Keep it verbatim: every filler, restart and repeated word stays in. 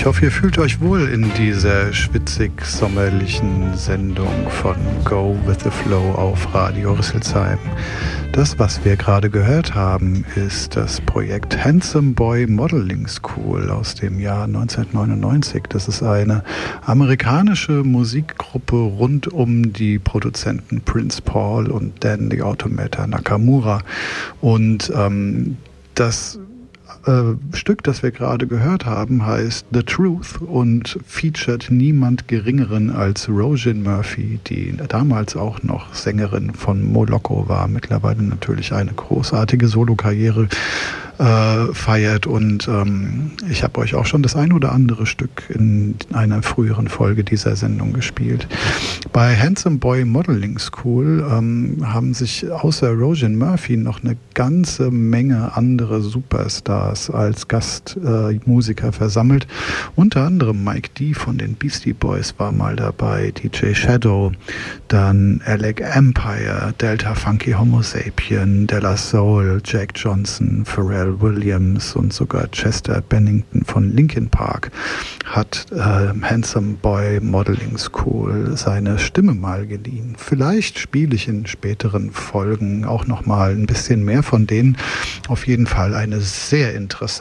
Ich hoffe, ihr fühlt euch wohl in dieser schwitzig-sommerlichen Sendung von Go With The Flow auf Radio Rüsselsheim. Das, was wir gerade gehört haben, ist das Projekt Handsome Boy Modeling School aus dem Jahr neunzehnhundertneunundneunzig. Das ist eine amerikanische Musikgruppe rund um die Produzenten Prince Paul und Dan the Automator Nakamura. Und ähm, das Äh, Stück, das wir gerade gehört haben, heißt The Truth und featuret niemand Geringeren als Roisin Murphy, die damals auch noch Sängerin von Moloko war, mittlerweile natürlich eine großartige Solokarriere äh, feiert. Und ähm, ich habe euch auch schon das ein oder andere Stück in einer früheren Folge dieser Sendung gespielt. Bei Handsome Boy Modeling School ähm, haben sich außer Roisin Murphy noch eine ganze Menge andere Superstars als Gastmusiker äh, versammelt. Unter anderem Mike D von den Beastie Boys war mal dabei, D J Shadow, dann Alec Empire, Delta Funky Homosapien, De La Soul, Jack Johnson, Pharrell Williams und sogar Chester Bennington von Linkin Park hat äh, Handsome Boy Modeling School seine Stimme mal geliehen. Vielleicht spiele ich in späteren Folgen auch noch mal ein bisschen mehr von denen. Auf jeden Fall eine sehr interessante